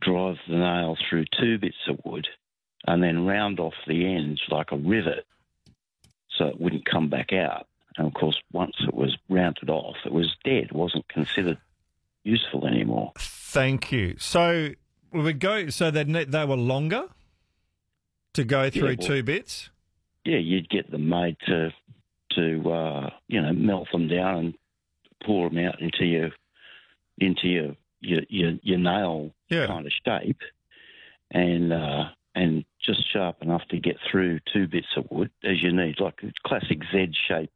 drive the nail through 2 bits of wood and then round off the ends like a rivet so it wouldn't come back out. And, of course, once it was rounded off, it was dead. It wasn't considered useful anymore. Thank you. So we would go. So they were longer to go through 2 bits. Yeah, you'd get them made to melt them down and pour them out into your nail kind of shape, and just sharp enough to get through 2 bits of wood as you need, like a classic Z shape,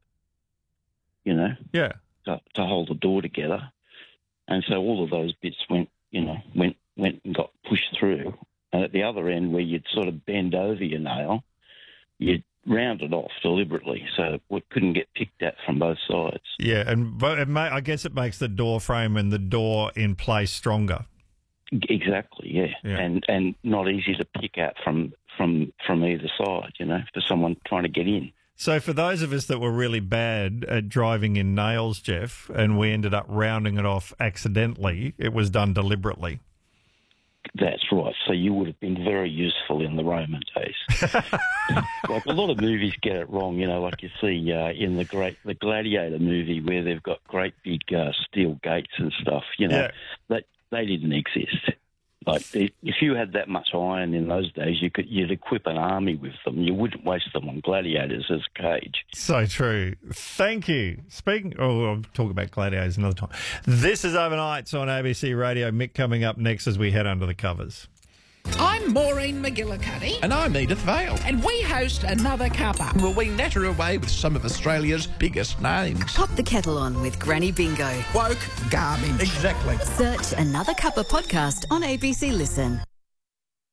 to hold the door together. And so all of those bits went and got pushed through. And at the other end, where you'd sort of bend over your nail, you'd round it off deliberately so it couldn't get picked at from both sides. Yeah, and I guess it makes the door frame and the door in place stronger. Exactly, yeah. And not easy to pick at from either side, for someone trying to get in. So for those of us that were really bad at driving in nails, Jeff, and we ended up rounding it off accidentally, it was done deliberately. That's right. So you would have been very useful in the Roman days. Like a lot of movies get it wrong, like you see in the Gladiator movie where they've got great big steel gates and stuff, that they didn't exist. Like if you had that much iron in those days, you'd equip an army with them. You wouldn't waste them on gladiators as a cage. So true. Thank you. I'll talk about gladiators another time. This is Overnights on ABC Radio. Mick coming up next as we head under the covers. I'm Maureen McGillicuddy. And I'm Edith Vale. And we host Another Cuppa. Well, we natter away with some of Australia's biggest names. Pop the kettle on with Granny Bingo. Woke garbage. Exactly. Search Another Cuppa podcast on ABC Listen.